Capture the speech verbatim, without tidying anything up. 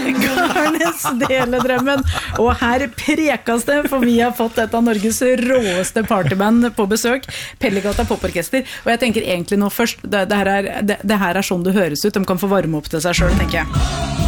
Garnes deler drømmen. Og her prekas det, for vi har fått et av Norges råeste partyband på besøk, Pellegata Poporkester. Og jeg tenker egentlig nå først, det, det, her er, det, det her er sånn det høres ut, de kan få varme opp til seg selv, tenker jeg.